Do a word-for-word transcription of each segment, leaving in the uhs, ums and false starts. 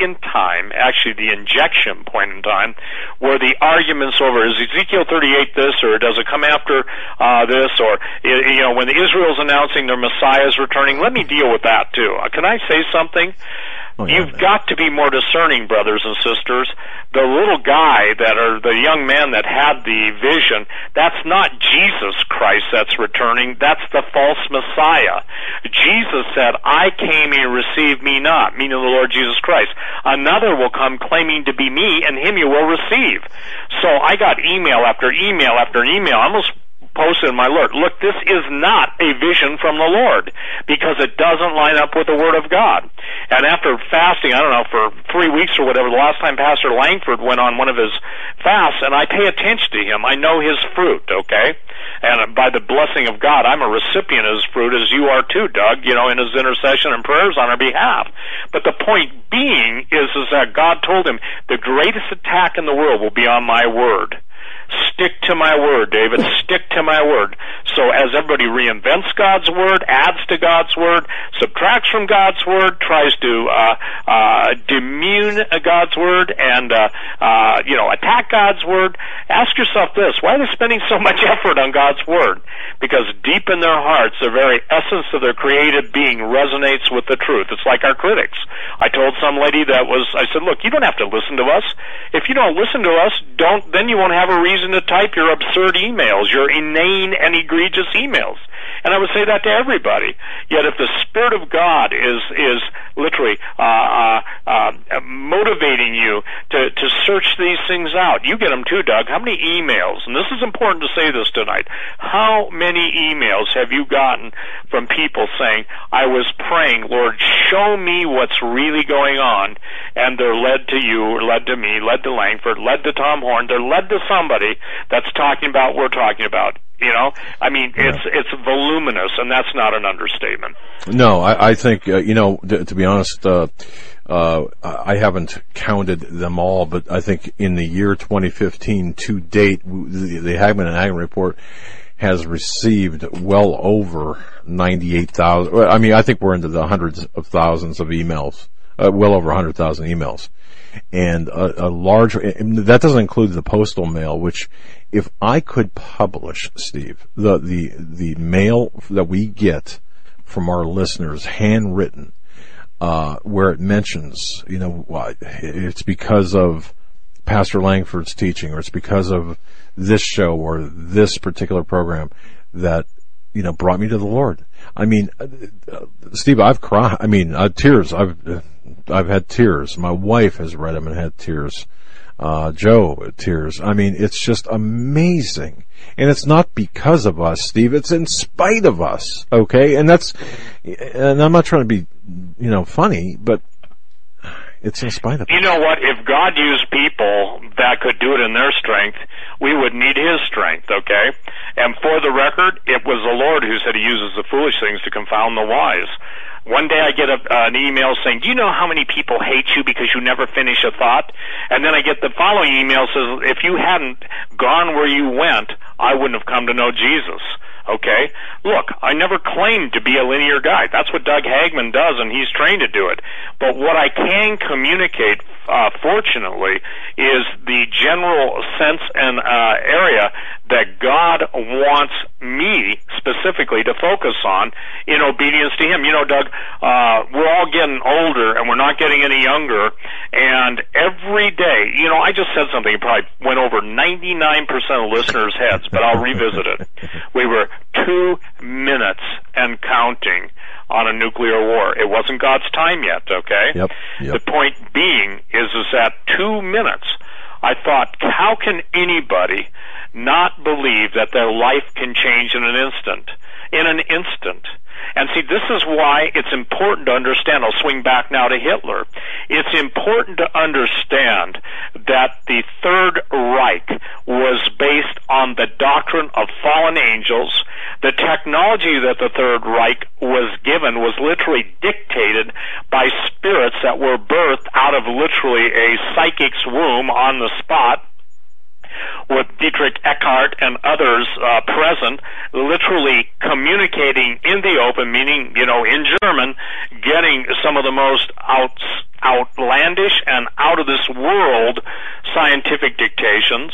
in time, actually the injection point in time, where the argument's over. Is Ezekiel thirty-eight this, or does it come after uh, this, or, you know, when Israel's announcing their Messiah's returning? Let me deal with that, too. Uh, can I say something? Oh, yeah, You've man. got to be more discerning, brothers and sisters. The little guy that, or the young man that had the vision, that's not Jesus Christ that's returning. That's the false Messiah. Jesus said, I came and received me not, meaning the Lord Jesus Christ. Another will come claiming to be me, and him you will receive. So I got email after email after email. I almost posted in my alert, look, this is not a vision from the Lord, because it doesn't line up with the Word of God. And after fasting, I don't know, for three weeks or whatever, the last time Pastor Langford went on one of his fasts, and I pay attention to him. I know his fruit, okay? And by the blessing of God, I'm a recipient of his fruit, as you are too, Doug, you know, in his intercession and prayers on our behalf. But the point being is, is that God told him, the greatest attack in the world will be on my Word. Stick to my word, David. Stick to my word. So as everybody reinvents God's word, adds to God's word, subtracts from God's word, tries to uh, uh, demean God's word, and uh, uh, you know, attack God's word, ask yourself this: why are they spending so much effort on God's word? Because deep in their hearts, the very essence of their creative being resonates with the truth. It's like our critics. I told some lady that was, I said, look, you don't have to listen to us. If you don't listen to us, don't then you won't have a reason to type your absurd emails, your inane and egregious emails. And I would say that to everybody. Yet if the Spirit of God is is literally uh, uh, uh, motivating you to, to search these things out, you get them too, Doug. How many emails, and this is important to say this tonight, how many emails have you gotten from people saying, I was praying, Lord, show me what's really going on, and they're led to you, or led to me, led to Langford, led to Tom Horn, they're led to somebody that's talking about what we're talking about. You know, I mean, yeah. it's it's voluminous, and that's not an understatement. No, I, I think, uh, you know, to, to be honest, uh, uh, I haven't counted them all, but I think in the year twenty fifteen to date, the, the Hagmann and Hagmann report has received well over ninety-eight thousand. I mean, I think we're into the hundreds of thousands of emails, uh, well over one hundred thousand emails. And a, a large, that doesn't include the postal mail, which if I could publish, Steve, the, the, the mail that we get from our listeners, handwritten, uh, where it mentions, you know, it's because of Pastor Langford's teaching, or it's because of this show or this particular program that, you know, brought me to the Lord. I mean, uh, Steve, I've cried. I mean, uh, tears. I've, uh, I've had tears. My wife has read them and had tears. Uh, Joe, tears. I mean, it's just amazing. And it's not because of us, Steve. It's in spite of us. Okay. And that's, and I'm not trying to be, you know, funny, but it's in spite of us. You know what? If God used people that could do it in their strength, we would need His strength, okay? And for the record, it was the Lord who said He uses the foolish things to confound the wise. One day I get a, uh, an email saying, do you know how many people hate you because you never finish a thought? And then I get the following email says, if you hadn't gone where you went, I wouldn't have come to know Jesus. Okay? Look, I never claimed to be a linear guy. That's what Doug Hagmann does, and he's trained to do it. But what I can communicate, uh, fortunately, is the general sense and uh, area that God wants me specifically to focus on in obedience to Him. You know, Doug, uh, we're all getting older, and we're not getting any younger, and every day, you know, I just said something that probably went over ninety-nine percent of listeners' heads, but I'll revisit it. We were two minutes and counting on a nuclear war. It wasn't God's time yet, okay? Yep, yep. The point being is, is that two minutes, I thought, how can anybody not believe that their life can change in an instant? In an instant. And see, this is why it's important to understand. I'll swing back now to Hitler. It's important to understand that the Third Reich was based on the doctrine of fallen angels. The technology that the Third Reich was given was literally dictated by spirits that were birthed out of literally a psychic's womb on the spot, with Dietrich Eckart and others uh, present, literally communicating in the open, meaning, you know, in German, getting some of the most outlandish and out of this world scientific dictations.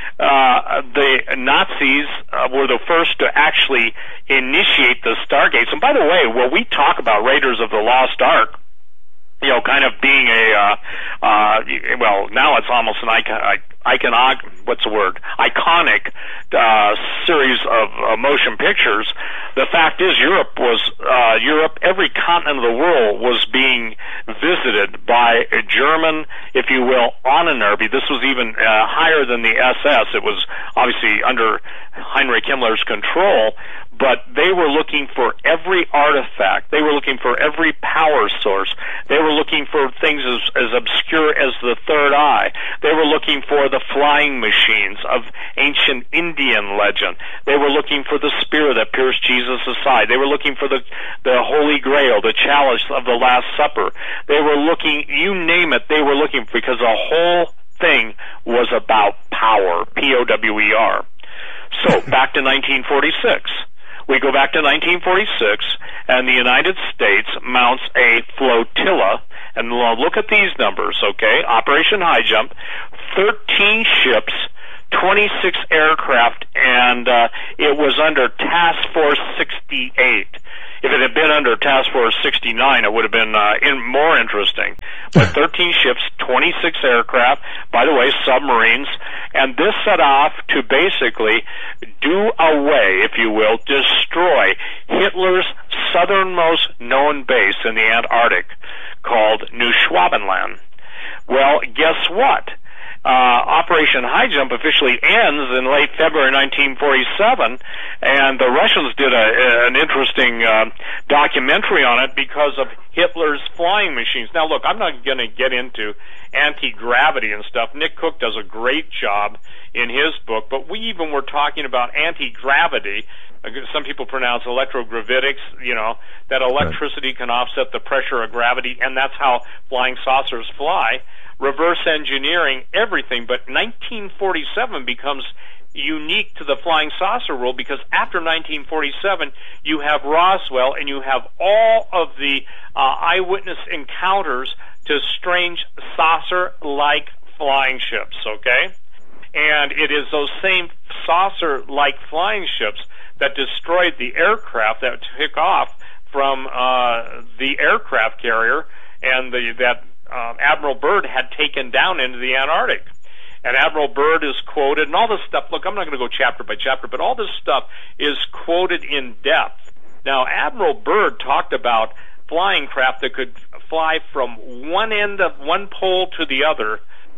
Uh, the Nazis uh, were the first to actually initiate the Stargates. And by the way, when we talk about Raiders of the Lost Ark, you know, kind of being a, uh, uh, well, now it's almost an icon, icon, what's the word, iconic uh, series of uh, motion pictures. The fact is, Europe was, uh, Europe, every continent of the world was being visited by a German, if you will, Ahnenerbe. This was even uh, higher than the S S. It was obviously under Heinrich Himmler's control, but they were looking for every artifact. They were looking for every power source. They were looking for things as, as obscure as the third eye. They were looking for the flying machines of ancient Indian legend. They were looking for the spear that pierced Jesus' side. They were looking for the, the Holy Grail, the chalice of the Last Supper. They were looking, you name it, they were looking, because the whole thing was about power, P O W E R. So, back to nineteen forty-six. We go back to nineteen forty-six, and the United States mounts a flotilla, and look at these numbers, okay? Operation High Jump, thirteen ships, twenty-six aircraft, and uh, it was under Task Force sixty-eight. If it had been under Task Force sixty-nine, it would have been uh, in, more interesting. But thirteen ships, twenty-six aircraft, by the way, submarines, and this set off to basically do away, if you will, destroy Hitler's southernmost known base in the Antarctic called New Schwabenland. Well, guess what? Uh, Operation High Jump officially ends in late February nineteen forty-seven, and the Russians did a, an interesting uh, documentary on it because of Hitler's flying machines. Now, look, I'm not going to get into anti-gravity and stuff. Nick Cook does a great job in his book, but we even were talking about anti-gravity. Some people pronounce electrogravitics, you know, that electricity can offset the pressure of gravity, and that's how flying saucers fly. Reverse engineering everything, but nineteen forty-seven becomes unique to the flying saucer world, because after nineteen forty-seven you have Roswell and you have all of the uh, eyewitness encounters to strange saucer-like flying ships, okay? And it is those same saucer-like flying ships that destroyed the aircraft that took off from uh, the aircraft carrier, and the, that uh, Admiral Byrd had taken down into the Antarctic. And Admiral Byrd is quoted, and all this stuff, look, I'm not going to go chapter by chapter, but all this stuff is quoted in depth. Now, Admiral Byrd talked about flying craft that could fly from one end of one pole to the other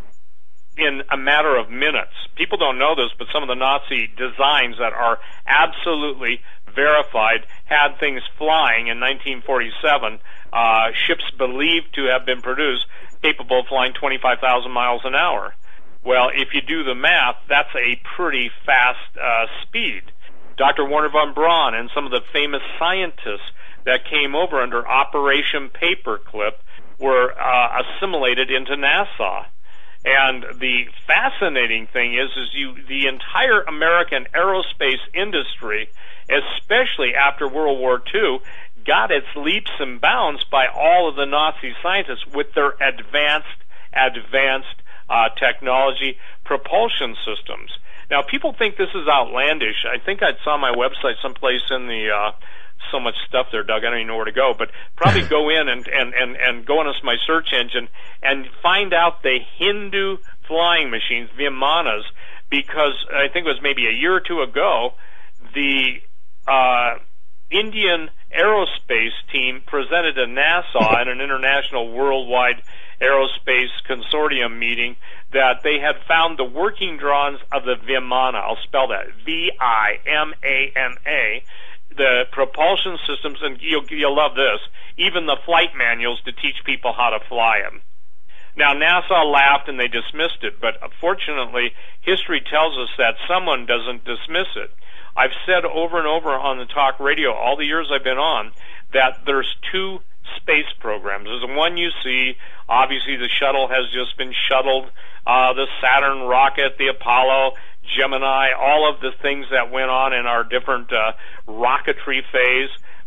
in a matter of minutes. People don't know this, but some of the Nazi designs that are absolutely verified had things flying in nineteen forty-seven, uh, ships believed to have been produced capable of flying twenty-five thousand miles an hour. Well, if you do the math, that's a pretty fast uh, speed. Doctor Wernher von Braun and some of the famous scientists that came over under Operation Paperclip were uh, assimilated into NASA. And the fascinating thing is, is you, the entire American aerospace industry, especially after World War Two, got its leaps and bounds by all of the Nazi scientists with their advanced, advanced uh, technology propulsion systems. Now, people think this is outlandish. I think I saw my website someplace in the uh, so much stuff there, Doug, I don't even know where to go, but probably go in and, and, and, and go into my search engine and find out the Hindu flying machines, Vimanas, because I think it was maybe a year or two ago, the uh, Indian aerospace team presented to NASA in an international worldwide aerospace consortium meeting that they had found the working drawings of the Vimana. I'll spell that, V I M A N A, the propulsion systems, and you'll, you'll love this, even the flight manuals to teach people how to fly them. Now, NASA laughed and they dismissed it, but fortunately, history tells us that someone doesn't dismiss it. I've said over and over on the talk radio all the years I've been on that there's two space programs. There's the one you see, obviously the shuttle has just been shuttled, uh, the Saturn rocket, the Apollo, Gemini, all of the things that went on in our different uh, rocketry phase.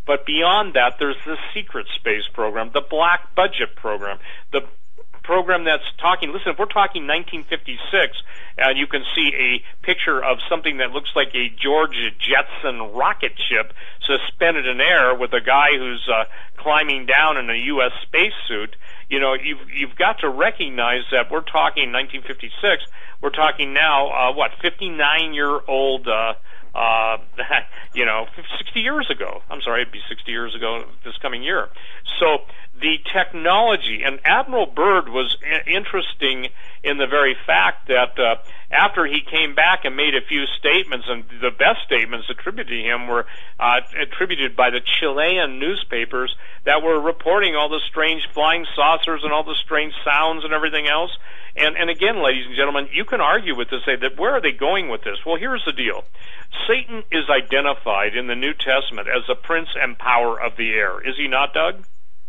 But beyond that, there's the secret space program, the black budget program, the program that's talking, listen, if we're talking nineteen fifty-six, and you can see a picture of something that looks like a George Jetson rocket ship suspended in air with a guy who's uh, climbing down in a U S spacesuit, you know, you've, you've got to recognize that we're talking nineteen fifty-six, we're talking now, uh, what, fifty-nine-year-old, uh, uh, you know, sixty years ago. I'm sorry, it'd be sixty years ago this coming year. So the technology, and Admiral Byrd was interesting in the very fact that uh, after he came back and made a few statements, and the best statements attributed to him were uh, attributed by the Chilean newspapers that were reporting all the strange flying saucers and all the strange sounds and everything else. And, and again, ladies and gentlemen, you can argue with this, say that where are they going with this? Well, here's the deal. Satan is identified in the New Testament as the prince and power of the air. Is he not, Doug?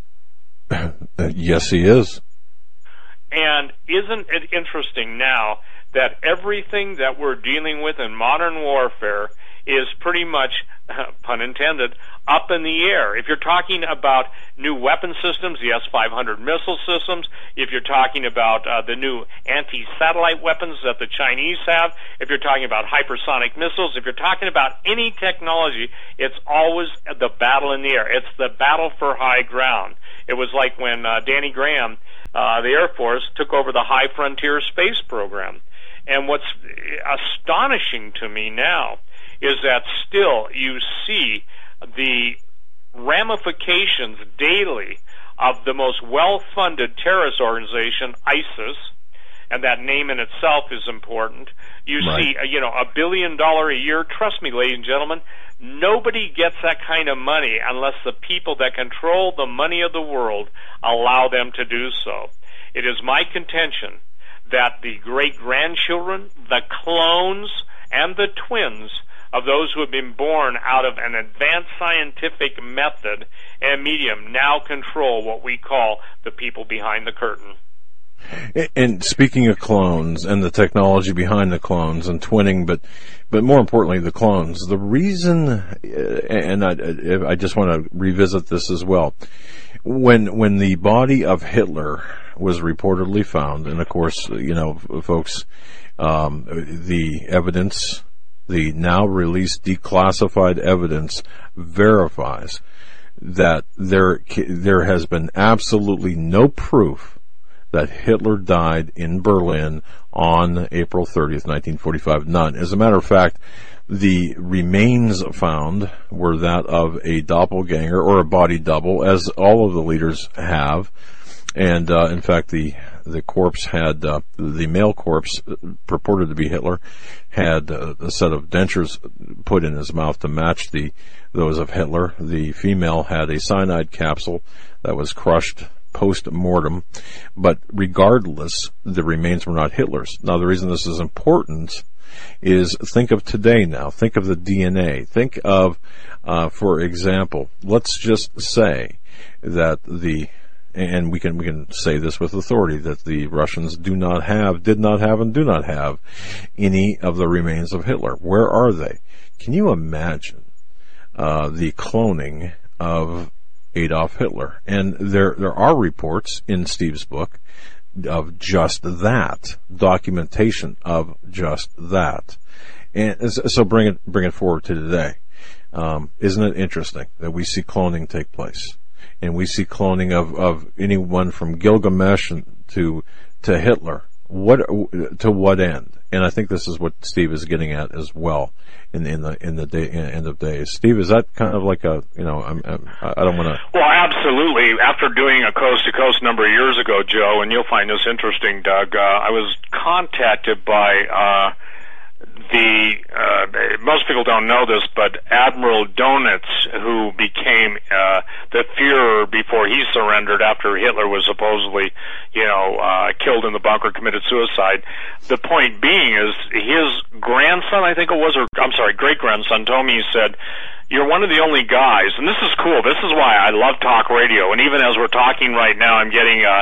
Yes, he is. And isn't it interesting now that everything that we're dealing with in modern warfare is pretty much, pun intended, up in the air? If you're talking about new weapon systems, the S five hundred missile systems, if you're talking about uh, the new anti-satellite weapons that the Chinese have, if you're talking about hypersonic missiles, if you're talking about any technology, it's always the battle in the air. It's the battle for high ground. It was like when uh, Danny Graham, uh, the Air Force, took over the High Frontier Space Program. And what's astonishing to me now is that still you see the ramifications daily of the most well-funded terrorist organization, ISIS, and that name in itself is important. You right. see, you know, a billion dollar a year. Trust me, ladies and gentlemen, nobody gets that kind of money unless the people that control the money of the world allow them to do so. It is my contention that the great-grandchildren, the clones, and the twins of those who have been born out of an advanced scientific method and medium now control what we call the people behind the curtain. And speaking of clones and the technology behind the clones and twinning, but but more importantly, the clones, the reason, and I, I just want to revisit this as well, when when the body of Hitler was reportedly found, and of course, you know, folks, um, the evidence, the now released declassified evidence verifies that there there has been absolutely no proof that Hitler died in Berlin on April thirtieth, nineteen forty-five. None. As a matter of fact, the remains found were that of a doppelganger or a body double, as all of the leaders have. And uh, in fact, the the corpse had uh, the male corpse, purported to be Hitler, had uh, a set of dentures put in his mouth to match the those of Hitler. The female had a cyanide capsule that was crushed post-mortem, but regardless, the remains were not Hitler's. Now, the reason this is important is think of today now. Think of the D N A. Think of, uh, for example, let's just say that the, and we can we can say this with authority, that the Russians do not have, did not have, and do not have any of the remains of Hitler. Where are they? Can you imagine uh, the cloning of Adolf Hitler? And there there are reports in Steve's book of just that, documentation of just that. And so bring it bring it forward to today. Um, isn't it interesting that we see cloning take place? And we see cloning of, of anyone from Gilgamesh to to Hitler. What to what end? And I think this is what Steve is getting at as well in in the in the day, in the end of days. Steve, is that kind of like a, you know, I'm, I'm, I don't want to. Well, absolutely. After doing a coast to coast number of years ago, Joe, and you'll find this interesting, Doug. Uh, I was contacted by uh, the uh, most people don't know this, but Admiral Donitz, who became uh, the Führer before he surrendered after Hitler was supposedly, you know, uh, killed in the bunker, committed suicide. The point being is his grandson, I think it was, or I'm sorry, great-grandson, told me, he said, "You're one of the only guys," and this is cool. This is why I love talk radio. And even as we're talking right now, I'm getting a,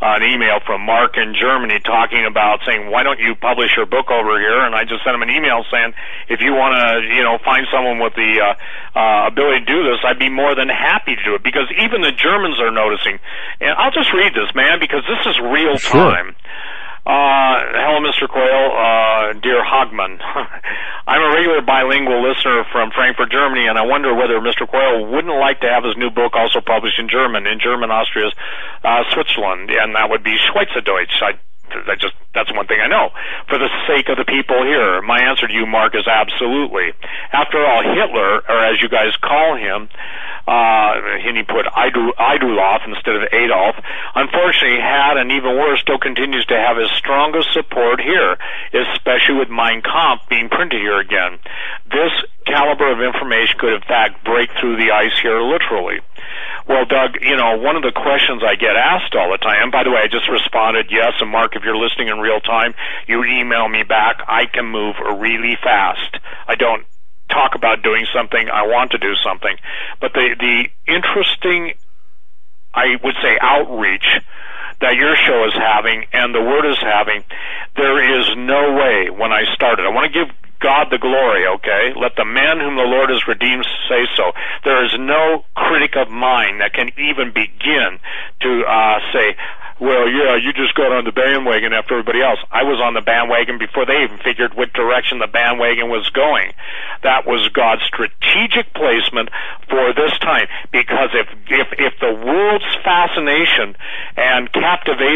an email from Mark in Germany talking about saying, why don't you publish your book over here? And I just sent him an email saying, if you want to, you know, find someone with the uh, uh, ability to do this, I'd be more than happy to do it, because even the Germans are noticing. And I'll just read this, man, because this is real time. Sure. Uh, hello, Mister Quayle, uh, dear Hogman. I'm a regular bilingual listener from Frankfurt, Germany, and I wonder whether Mister Quayle wouldn't like to have his new book also published in German, in German, Austria, uh, Switzerland, and that would be Schweizerdeutsch. I I just, that's one thing I know. For the sake of the people here, my answer to you, Mark, is absolutely. After all, Hitler, or as you guys call him, uh, and he put Adolf instead of Adolf, unfortunately had, and even worse, still continues to have his strongest support here, especially with Mein Kampf being printed here again. This caliber of information could, in fact, break through the ice here literally. Well, Doug, you know, one of the questions I get asked all the time, and by the way, I just responded, yes, and Mark, if you're listening in real time, you email me back. I can move really fast. I don't talk about doing something. I want to do something. But the, the interesting, I would say, outreach that your show is having and the Word is having, there is no way when I started. I want to give God the glory, okay? Let the man whom the Lord has redeemed say so. There is no critic of mine that can even begin to uh, say, well, yeah, you just got on the bandwagon after everybody else. I was on the bandwagon before they even figured what direction the bandwagon was going. That was God's strategic placement for this time. Because if if if the world's fascination and captivation